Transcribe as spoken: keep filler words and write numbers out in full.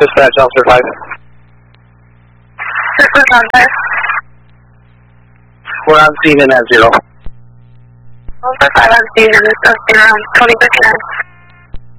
Dispatch, Officer five. Circle on five. We're on scene in at zero. Officer five on scene and it's around twenty fifty-nine.